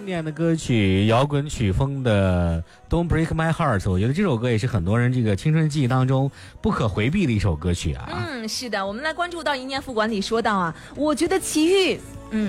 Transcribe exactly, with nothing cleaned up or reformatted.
经典的歌曲，摇滚曲风的 Don't Break My Heart， 我觉得这首歌也是很多人这个青春记忆当中不可回避的一首歌曲啊。 嗯，是的，我们来关注到一年副管里说到啊，我觉得齐豫